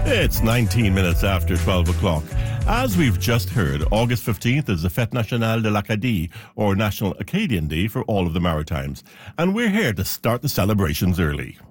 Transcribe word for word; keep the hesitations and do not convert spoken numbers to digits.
It's nineteen minutes after twelve o'clock. As we've just heard, August fifteenth is the Fête Nationale de l'Acadie, or National Acadian Day for all of the Maritimes. And we're here to start the celebrations early.